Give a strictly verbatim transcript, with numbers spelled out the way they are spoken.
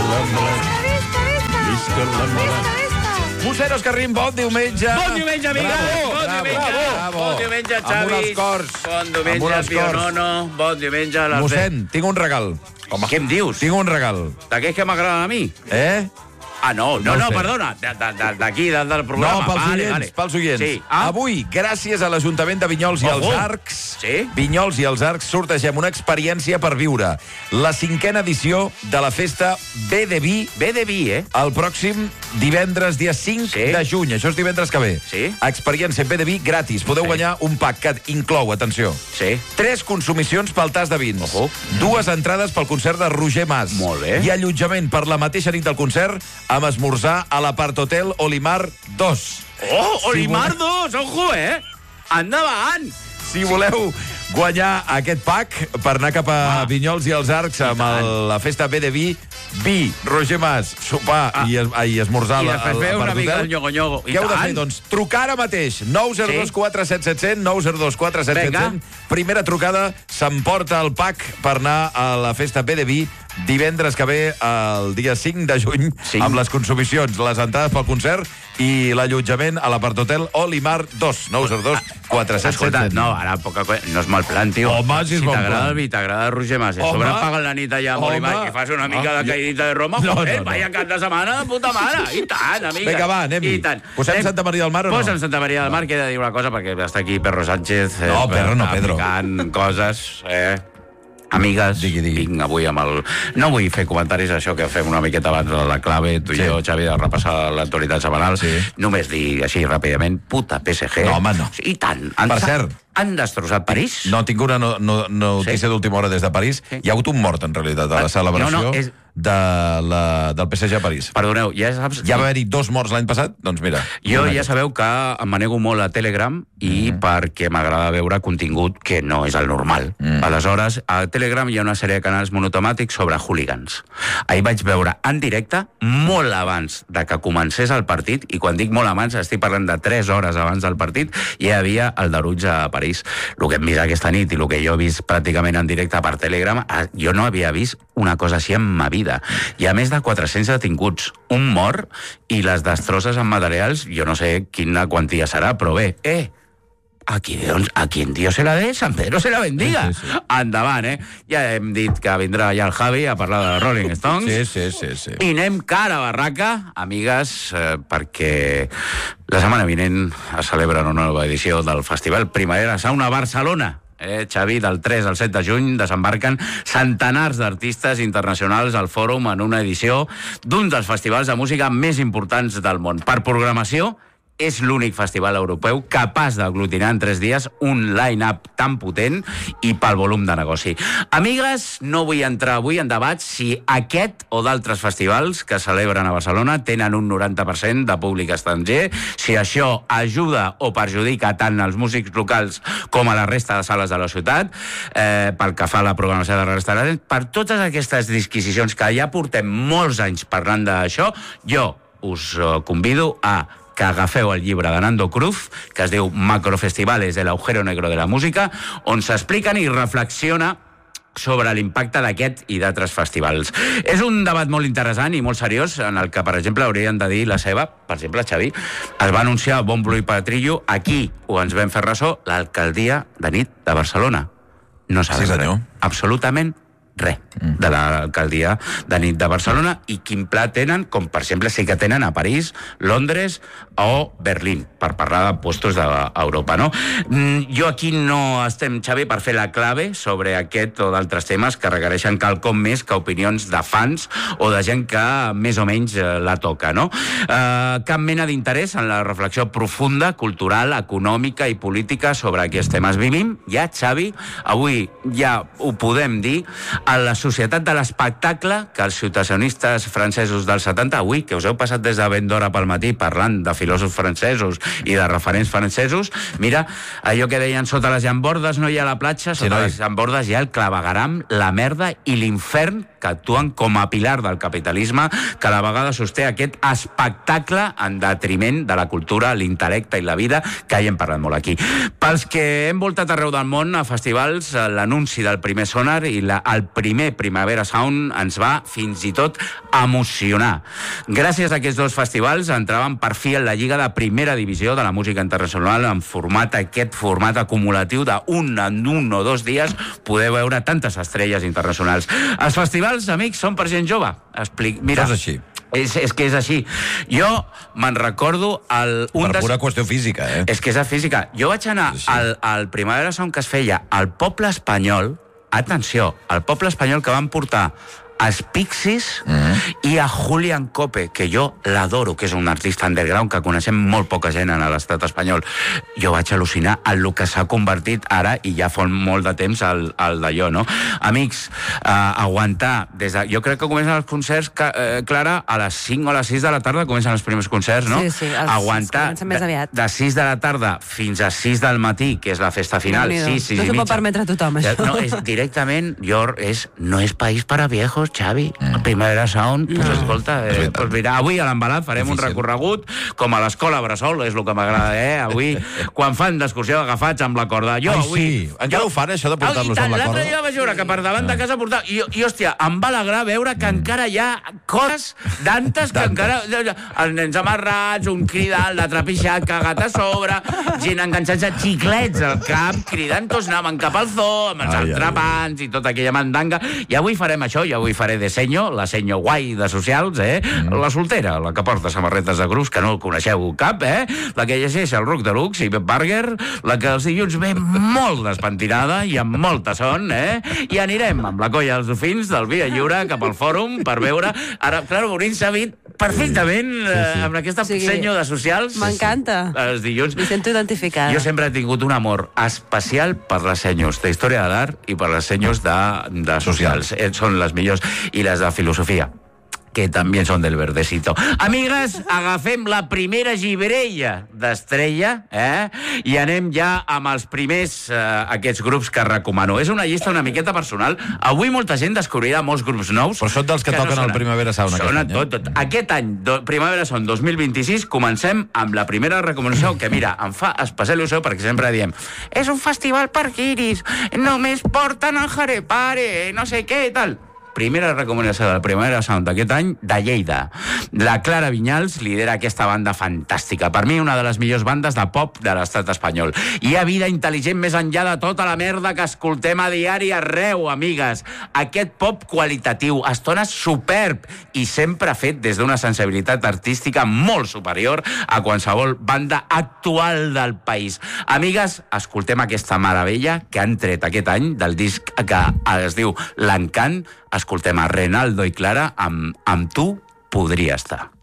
l'omelette. Visca l'omelette. Mossèn Òscar Rim, bon diumenge. Bon diumenge, amiga. Bravo, bon bravo, diumenge. bravo. Bon diumenge, Xavi. Amb unes cors. Bon diumenge, Pionono. Bon diumenge. Les Mossèn, tinc un regal. Home. Què em dius? Tinc un regal. D'aquells que m'agraden a mi? Eh? Ah, no, no, No no, sé. perdona. D'aquí, del programa. No, pels vale, oients, vale. pels oients. Sí. Ah, Avui, gràcies a l'Ajuntament de Vinyols i Ojo. els Arcs, Sí? Vinyols i els Arcs sortegem una experiència per viure la cinquena edició de la festa B de Vi ve de vi, eh? el pròxim divendres, dia cinc Sí. de juny. Això és divendres que ve. Sí. Experiència B de Vi gratis. Podeu Sí. guanyar un pack que inclou, atenció, Sí. tres consumicions pel tas de vins, Ojo. dues entrades pel concert de Roger Mas Molt bé. i allotjament per la mateixa nit del concert amb esmorzar a l'Apart Hotel Olimar dos. Oh, Si Olimar voleu- dos, ojo, eh? Endavant! Si voleu guanyar aquest pack per anar cap a Ah. Vinyols i els Arcs amb el, la festa B de Vi, vi, Roger Mas, sopar Ah. i, es, i esmorzar I a després fer una mica el nyogo-nyogo. I Què heu de tant. fer, doncs? Trucar ara mateix. nou zero dos quatre set set zero zero, nou zero dos quatre set set zero zero. Primera trucada, s'emporta el pack per anar a la festa B de Vi divendres que ve, el dia cinc de juny, Cinc. amb les consumicions, les entrades pel concert i l'allotjament a l'Apart Hotel Olimar dos, nou zero dos quatre set set Escolta, zero. no, ara poca cosa, no és mal plan, tio. Home, si és bon t'agrada plan. el vi, t'agrada Roger Mas, i a Home. sobre paguen la nit allà amb Home. Olimar, que fas una mica Ah, de jo- caïdita de Roma, No, joder, no, no. vaya cap de setmana de puta mare, i tant, amiga. Vinga, va, anem-hi. I tant. Posem Anem- Santa Maria del Mar o no? Posa'm Santa Maria del Mar, que he de dir una cosa, perquè està aquí Pedro Sánchez. No, Pedro no, Pedro. Aplicant coses, eh? Amigues, Digui, digui. vinc avui amb el... No vull fer comentaris, això que fem una miqueta abans de la clave, tu Sí. i jo, Xavi, de repassar l'actualitat setmanal. Sí. Només dir així ràpidament, puta P S G. No, home, no. I tant. Per Han- cert. Han destrossat París? No, tinc una no, no, notícia Sí. d'última hora des de París. Sí. Hi ha hagut un mort, en realitat, a la celebració no, no, és- de la, del P S G a París. Perdoneu, ja saps... Ja va haver-hi dos morts l'any passat? Doncs mira. Jo una ja que- sabeu que em manego molt a Telegram i mm. perquè m'agrada veure contingut que no és el normal. Mm. Aleshores, a Telegram hi ha una sèrie de canals monotemàtics sobre hooligans. Ahir vaig veure en directe molt abans de que comencés el partit, i quan dic molt abans estic parlant de tres hores abans del partit, ja hi havia el deruig a París. El que hem vist aquesta nit i el que jo he vist pràcticament en directe per Telegram, jo no havia vist una cosa així en ma vida. Hi ha més de quatre-cents detinguts, un mort i les destrosses en materials, jo no sé quina quantia serà, però bé, eh, a qui, doncs, a quien Dios se la dé, San Pedro se la bendiga. Sí, sí, sí. Endavant, eh? Ja hem dit que vindrà ja el Javi a parlar de Rolling Stones. Sí, sí, sí, sí. I anem cara a barraca, amigues, eh, perquè la setmana vinent es celebra una nova edició del Festival Primavera Sauna a Barcelona. Eh, Xavi, del tres al set de juny desembarquen centenars d'artistes internacionals al fòrum en una edició d'un dels festivals de música més importants del món. Per programació, és l'únic festival europeu capaç d'aglutinar en tres dies un line-up tan potent i pel volum de negoci. Amigues, no vull entrar avui en debat si aquest o d'altres festivals que celebren a Barcelona tenen un noranta per cent de públic estranger, si això ajuda o perjudica tant als músics locals com a la resta de sales de la ciutat, eh, pel que fa a la programació de restaurants. Per totes aquestes disquisicions que ja portem molts anys parlant d'això, jo us eh, convido a que agafeu el llibre de Nando Cruz, que es diu Macrofestivales del agujero negro de la música, on s'expliquen i reflexiona sobre l'impacte d'aquest i d'altres festivals. És un debat molt interessant i molt seriós, en el que, per exemple, haurien de dir la seva, per exemple, Xavi, es va anunciar Bombo i Patrillo, aquí ho ens vam fer ressò, l'alcaldia de nit de Barcelona. No s'ha Sí, de senyor. res. Absolutament res de l'alcaldia de nit de Barcelona, i quin pla tenen, com per exemple sí que tenen a París, Londres o Berlín, per parlar de puestos d'Europa, no? Mm, jo aquí no estem, Xavi, per fer la clave sobre aquest o d'altres temes que requereixen quelcom més que opinions de fans o de gent que més o menys eh, la toca, no? Eh, cap mena d'interès en la reflexió profunda, cultural, econòmica i política sobre aquests temes. Vivim ja, Xavi, avui ja ho podem dir, a la societat de l'espectacle que els situacionistes francesos dels setanta, avui, que us heu passat des de ben d'hora pel matí parlant de filòsofs francesos i de referents francesos, mira, allò que deien, sota les llambordes no hi ha la platja, sota Sí, noi. les llambordes hi ha el clavegaram, la merda i l'infern que actuen com a pilar del capitalisme que a la vegada sosté aquest espectacle en detriment de la cultura, l'intel·lecte i la vida, que hi hem parlat molt aquí. Pels que hem voltat arreu del món a festivals, l'anunci del primer Sonar i la, el primer Primavera Sound ens va fins i tot emocionar. Gràcies a aquests dos festivals entràvem per fi en la Lliga de Primera Divisió de la música internacional en format, aquest format acumulatiu d'un en un o dos dies poder veure tantes estrelles internacionals. Els festivals, amics, són per gent jove. Explic... Mira, és així. És, és que és així. Jo me'n recordo... El, un per des... pura qüestió física, eh? És que és física. Jo vaig anar al, al Primavera Sound que es feia al poble espanyol, atenció, al poble espanyol que van portar als Pixies mm-hmm. i a Julián Cope, que jo l'adoro, que és un artista underground que coneixem molt poca gent en l'estat espanyol. Jo vaig al·lucinar en el que s'ha convertit ara, i ja fa molt de temps, el, el d'allò, no? Amics, eh, aguantar des de... Jo crec que comencen els concerts, que, eh, Clara, a les cinc o a les sis de la tarda comencen els primers concerts, no? Sí, sí, els, aguantar els més aviat. De, de sis de la tarda fins a sis del matí, que és la festa final, sis, sis no i mitja. No s'ho pot permetre tothom, això. No, és directament, jo, és, no és país para viejos, Xavi. Mm. El Primavera Sound, pues no. escolta, eh, pues mira, avui a l'Embalat farem Difícil. un recorregut com a l'escola Bressol, és el que m'agrada, eh? Avui, quan fan d'excursió agafats amb la corda. Jo, Ai, avui, sí. Encara ho fan, això de portar-los amb la corda? L'altre dia vaig veure que per davant de casa portar... I, i hòstia, em va alegrar veure que mm. encara hi ha coses d'antes que encara... Els nens amarrats, un cridant, l'altre pixat, cagat a sobre, gent enganxats a xiclets al cap, cridant, tots anaven cap al zoo, amb els ai, entrepans ai. i tota aquella mandanga. I avui farem això, i avui faré de senyo, la senyo guai de socials, eh? Mm. La soltera, la que porta samarretes de grups, que no coneixeu cap, eh? La que llegeix el Rock Deluxe i Pep Burger, la que els dilluns ve molt despentinada i amb molta son, eh? I anirem amb la colla dels dofins del Via Lliure cap al fòrum per veure... Ara, clar, Maurín s'ha vist perfectament sí, sí. Eh, amb aquesta sí, senyo de socials. M'encanta. Els dilluns. M'hi sento identificada. Jo sempre he tingut un amor especial per les senyors d'història de l'art i per les senyors de, de socials. Eh, són les millors. I les de filosofia, que també són del verdecito. Amigues, agafem la primera gibrella d'Estrella, eh? I anem ja amb els primers, eh, aquests grups que recomano. És una llista una miqueta personal. Avui molta gent descobrirà molts grups nous. Però són dels que, que toquen no al Primavera Sound aquest any. Tot, tot. Aquest any, do, Primavera Sound dos mil vint-i-sis, comencem amb la primera recomanació, que mira, em fa especial il·lusió perquè sempre diem és un festival per guiris, només porten el jarepare, no sé què i tal. Primera recomanació de la Primavera Sound d'aquest any, de Lleida. La Clara Vinyals lidera aquesta banda fantàstica. Per mi, una de les millors bandes de pop de l'estat espanyol. Hi ha vida intel·ligent més enllà de tota la merda que escoltem a diari arreu, amigues. Aquest pop qualitatiu, estones superb i sempre fet des d'una sensibilitat artística molt superior a qualsevol banda actual del país. Amigues, escoltem aquesta meravella que han tret aquest any del disc que es diu L'Encant. Escoltem a Renaldo i Clara amb Amb tu podria estar.